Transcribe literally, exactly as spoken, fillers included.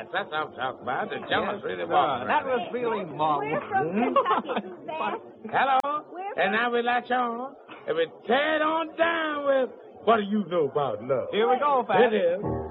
Yes, that's what I'm talking about. The Jonas Yes, really sir. walked. That was really marvelous. We're from Kentucky. Who's that? Hello? We're And now we latch on. And we tear it on down with, what do you know about love? Here we go, Pat. It is.